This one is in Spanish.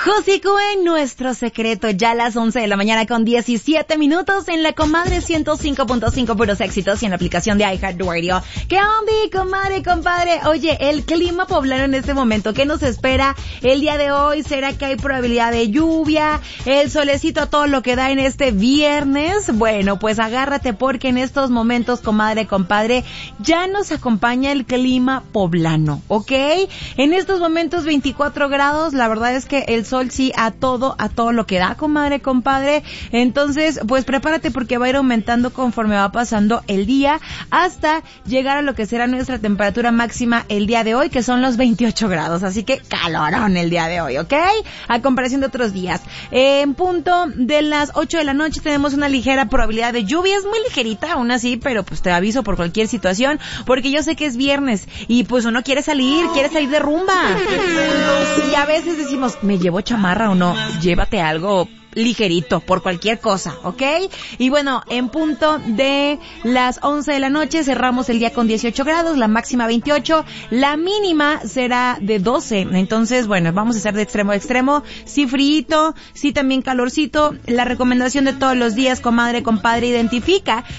José Cuen, nuestro secreto, ya a las 11 de la mañana con 17 minutos en la Comadre 105.5 puros éxitos y en la aplicación de iHeartRadio. ¿Qué onda, comadre, compadre? Oye, el clima poblano en este momento, ¿qué nos espera el día de hoy? ¿Será que hay probabilidad de lluvia? ¿El solecito a todo lo que da en este viernes? Bueno, pues agárrate porque en estos momentos, comadre, compadre, ya nos acompaña el clima poblano, ¿ok? En estos momentos 24 grados, la verdad es que el sol sí a todo lo que da, comadre, compadre. Entonces, pues prepárate porque va a ir aumentando conforme va pasando el día hasta llegar a lo que será nuestra temperatura máxima el día de hoy, que son los 28 grados. Así que calorón el día de hoy, ¿ok? A comparación de otros días. En punto de las 8 de la noche tenemos una ligera probabilidad de lluvia. Es muy ligerita, aún así, pero pues te aviso por cualquier situación, porque yo sé que es viernes y pues uno quiere salir de rumba. Y a veces decimos, ¿me llevo chamarra o no? Llévate algo ligerito, por cualquier cosa, ¿ok? Y bueno, en punto de las 11 de la noche cerramos el día con 18 grados, la máxima 28, la mínima será de 12, entonces, bueno, vamos a estar de extremo a extremo, sí fríito, sí también calorcito. La recomendación de todos los días, comadre, compadre, identifica